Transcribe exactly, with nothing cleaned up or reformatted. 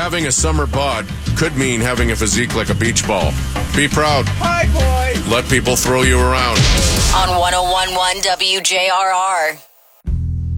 having a summer bod could mean having a physique like a beach ball. Be proud. Hi, boy. Let people throw you around. On one oh one point one W J R R.